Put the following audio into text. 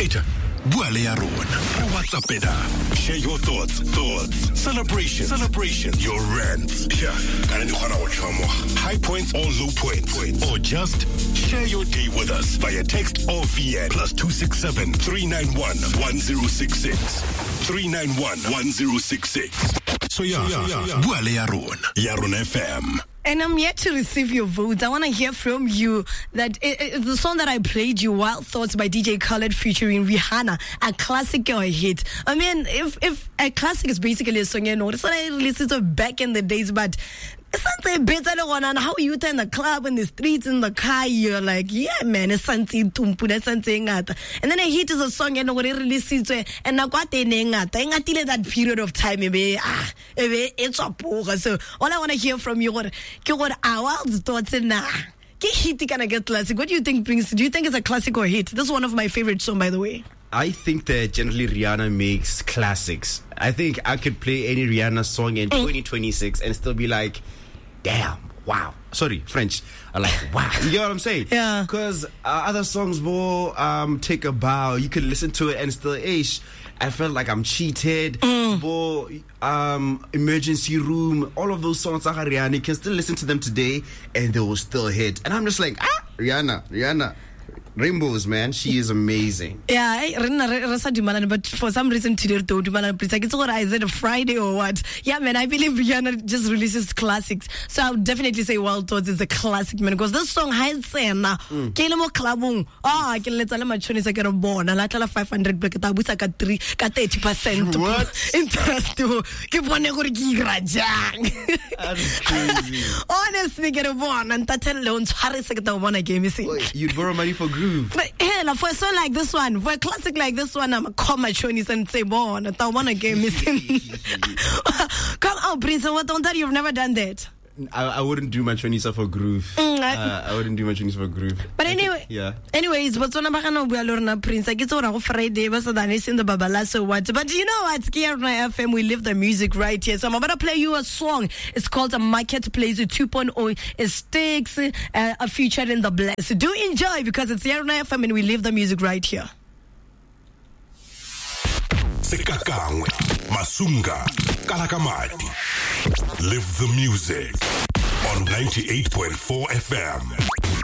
Waiter, bua le ya rona. Re WhatsApp it up. Share your thoughts. Celebration. Your rants. Yeah. High points or low points. Or just share your day with us via text or VN +267 391 1066. 391 1066. So bua le ya rona. Ya rona FM. And I'm yet to receive your votes. I want to hear from you that the song that I played you, Wild Thoughts by DJ Khaled featuring Rihanna, a classic or a hit. I mean, if a classic is basically a song, you know, it's what I listened to back in the days, but it's something better than how you in the club, in the streets, in the car, you're like, yeah, man, it's something tumpuda, something. And then a hit is a song, you know, what it releases, and I got that period of time, maybe, it's a poor. So all I want to hear from you, our Wild Thoughts and hit can I get classic? What do you think, Prince? Do you think it's a classic or a hit? This is one of my favorite songs, by the way. I think that generally Rihanna makes classics. I think I could play any Rihanna song in 2026 and still be like, damn, wow. Sorry, French. I like, wow. You get what I'm saying? Yeah. Because other songs will take a bow. You could listen to it and still, I felt like I'm cheated. Emergency Room, all of those songs, Rihanna, you can still listen to them today and they will still hit. And I'm just like, Rihanna. Rainbows, man, she is amazing. Yeah, but for some reason today, it's what I said, a Friday or what? Yeah, man, I believe Rihanna just releases classics. So I would definitely say Wild Thoughts is a classic, man, because this song has Sena, Kelemo Klabung. I can let my choice get a born, and I tell 500 black at 30%. What? Interest to keep one Rajang. That's crazy. Honestly, get a born, and Tatel loans, Harris, I one I gave me. You'd borrow money for groove. But hell, for a song like this one, for a classic like this one, I'm a call my chonies and say, "Born, I want to get missing." Come on, Prince. What on that? You've never done that. I wouldn't do my Chonisa for groove. I wouldn't do my Chonisa for groove. But anyway, yeah. Anyways, what's on about Lorna Prince? I get on Friday, but than it's in the Babala. So what? But you know what? Here on FM, we live the music right here. So I'm about to play you a song. It's called a Marketplace 2.0. It stakes a feature in the bless. So do enjoy because it's here on FM and we live the music right here. Sekakangwe, Masunga, Kalakamati. Live the music on 98.4 FM.